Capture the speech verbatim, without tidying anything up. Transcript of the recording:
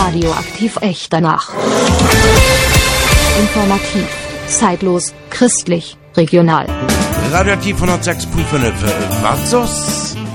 Radioaktiv echt danach. Informativ, zeitlos, christlich, regional. Radioaktiv hundertsechs Komma fünf. Was so's?